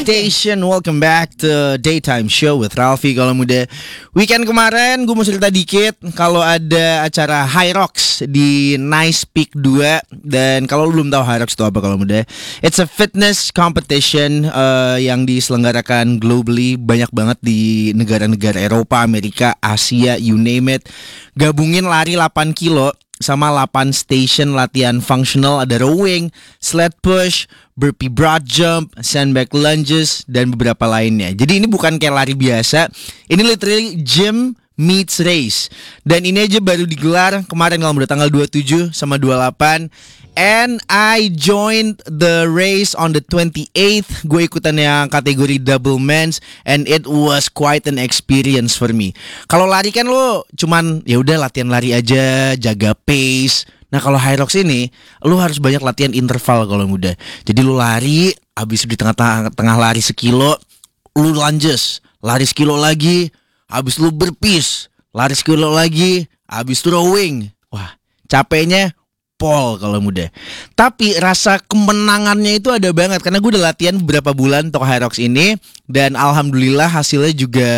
Station. Welcome back to Daytime Show with Ralfi kalau muda. Weekend kemarin gue mau cerita dikit kalau ada acara High Rocks di Nice Peak 2. Dan kalau lu belum tahu High Rocks itu apa kalau muda, it's a fitness competition yang diselenggarakan globally, banyak banget di negara-negara Eropa, Amerika, Asia, you name it. Gabungin lari 8 kilo sama 8 station latihan functional, ada rowing, sled push, burpee broad jump, sandbag lunges, dan beberapa lainnya. Jadi ini bukan kayak lari biasa, ini literally gym meets race. Dan ini aja baru digelar kemarin kalau udah tanggal 27 sama 28. And I joined the race on the 28th. Gue ikutan yang kategori double men's, and it was quite an experience for me. Kalau lari kan lo cuman ya udah latihan lari aja, jaga pace. Nah kalau High Rocks ini lo harus banyak latihan interval kalau muda. Jadi lo lari, habis di tengah lari sekilo, lo lunges, lari sekilo lagi, habis lo burpees, lari sekilo lagi, habis itu rowing. Wah, capeknya pol kalau muda. Tapi rasa kemenangannya itu ada banget, karena gue udah latihan beberapa bulan untuk High Rocks ini, dan alhamdulillah hasilnya juga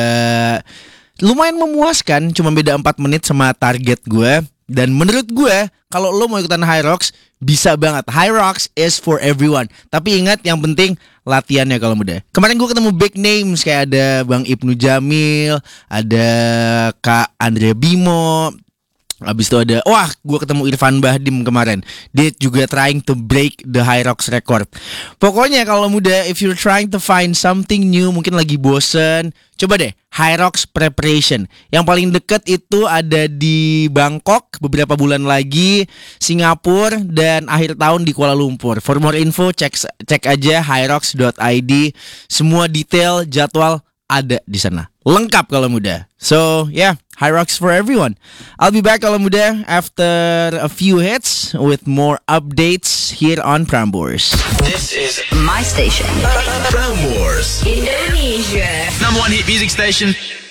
lumayan memuaskan. Cuma beda 4 menit sama target gue. Dan menurut gue, kalau lo mau ikutan High Rocks, bisa banget. High Rocks is for everyone. Tapi ingat, yang penting latihannya kalau muda. Kemarin gue ketemu big names, kayak ada Bang Ibnu Jamil, ada Kak Andrea Bimo. Habis itu ada, gue ketemu Irfan Bahdim kemarin. Dia juga trying to break the High Rocks record. Pokoknya kalau muda, if you're trying to find something new, mungkin lagi bosen, coba deh High Rocks Preparation. Yang paling deket itu ada di Bangkok beberapa bulan lagi, Singapura, dan akhir tahun di Kuala Lumpur. For more info, cek aja highrocks.id. Semua detail jadwal ada di sana. Lengkap kalau muda. So yeah, High Rocks for everyone. I'll be back kalau muda after a few hits with more updates here on Prambors. This is my station. Prambors, Indonesia. #1 hit music station.